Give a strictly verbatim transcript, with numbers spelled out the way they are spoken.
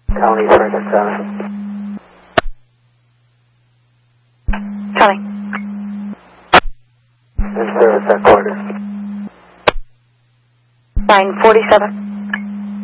County Circuit seven. Charlie. In service at quarters. nine forty-seven.